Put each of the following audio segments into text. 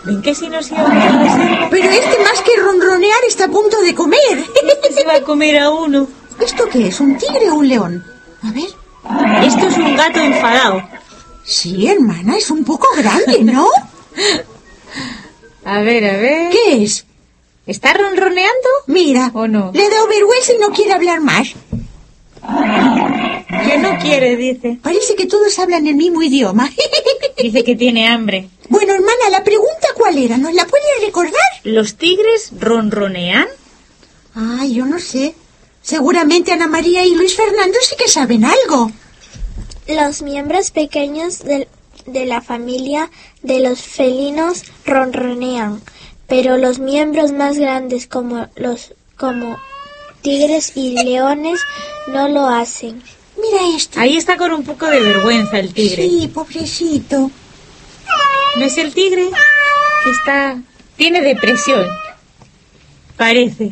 ¿Ven que si nos íbamos a reserva? Pero este más que ronronear está a punto de comer. Se va a comer a uno. ¿Esto qué es? ¿Un tigre o un león? A ver. Esto es un gato enfadado. Sí, hermana, es un poco grande, ¿no? A ver. ¿Qué es? ¿Está ronroneando? Mira, ¿O no? le da vergüenza y no quiere hablar más. Que no quiere, dice. Parece que todos hablan el mismo idioma. Dice que tiene hambre. Bueno, hermana, la pregunta ¿cuál era? ¿Nos la puede recordar? ¿Los tigres ronronean? Ay, yo no sé. Seguramente Ana María y Luis Fernando sí que saben algo. Los miembros pequeños de la familia de los felinos ronronean, pero los miembros más grandes como tigres y leones no lo hacen. Mira esto. Ahí está con un poco de vergüenza el tigre. Sí, pobrecito. ¿No es el tigre? Que tiene depresión. Parece.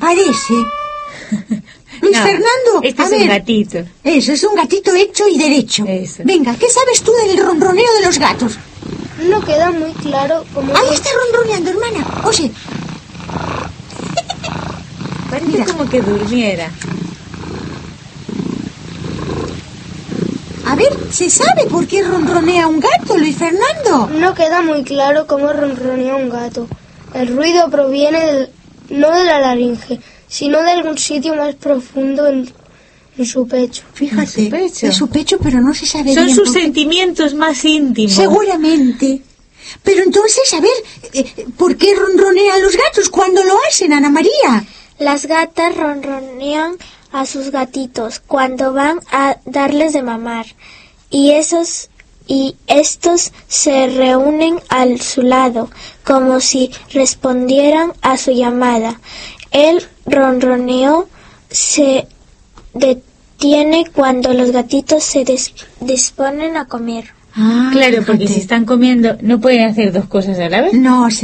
Luis No, Fernando, este a es ver. un gatito. Eso, es un gatito hecho y derecho. Eso. Venga, ¿qué sabes tú del ronroneo de los gatos? No queda muy claro cómo... Ahí está ronroneando, hermana. Oye, Parece Mira. como que durmiera. a ver, ¿se sabe por qué ronronea un gato, Luis Fernando? No queda muy claro cómo ronronea un gato. El ruido proviene no de la laringe, sino de algún sitio más profundo en su pecho. Fíjate, En su pecho. es su pecho, pero no se sabe Son bien sus por qué. sentimientos más íntimos. Seguramente. Pero entonces, a ver, ¿por qué ronronean los gatos cuando lo hacen, Ana María? Las gatas ronronean a sus gatitos cuando van a darles de mamar y estos se reúnen a su lado como si respondieran a su llamada. El ronroneo se detiene cuando los gatitos se disponen a comer. Claro, porque fíjate. si están comiendo no pueden hacer dos cosas a la vez. No,